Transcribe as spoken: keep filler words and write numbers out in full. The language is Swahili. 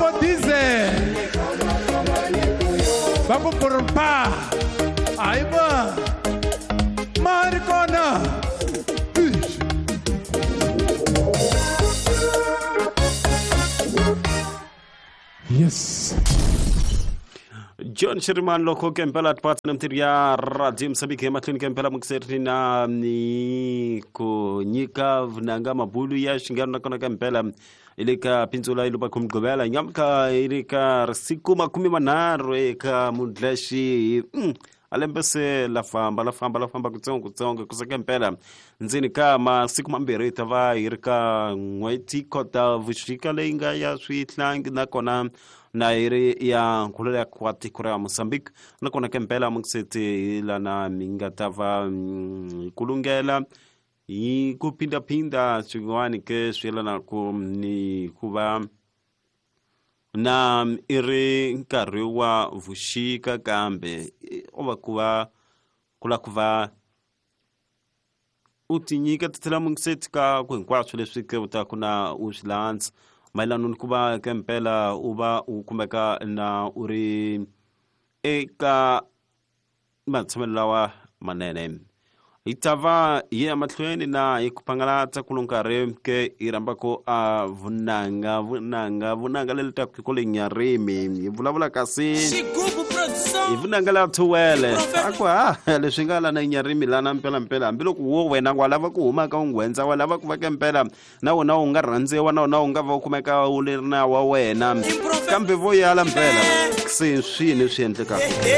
Babo Diesel. Babo Purpa. Aiba. Marcona. Yes. John Shiriman loko kempela tpatsa namtiria radio Msambiki matlini kempela mukserti na ni kunyika vnanga mabulu ya shingano na kona kempela ilika pinzula ilupa kumgobela nyamka ilika siku makumi manaro eka mudleshi mm. Alembese la famba la famba la famba kutsongo kutsongo kusakempela nzini kama siku mambere tava irika ngweti kota vushika lenga ya switlang na kona na ire ya kulele kwati Korea Mozambique na kona kempela muksete ila na minga tava mm, kulungela i kupinda pinda chungwani ke swela na ku ni kuba na ire nkarhi wa vushika kambe ova kuva kula kuva utinyika titela mungsetka kwenkwathu leswi ke uta kuna ushlands mailano kuba kempela uba ukumeka na uri eka matsamelawa manene itava ye matlweni na ikupangala kulungare ke irambako a vunanga vunanga vunanga lelita kukolenya remi vulavula kasi ivunanga la tuwele akwa leswingala na nyarimi lana mpela mpela ambilo ku wena kwalava ku huma ka ungwenza walava ku vaka mpela na wona unga rhandziwa na wona unga va kumeka ulirina wa wena kambe voyala mpela swi swini swi endleka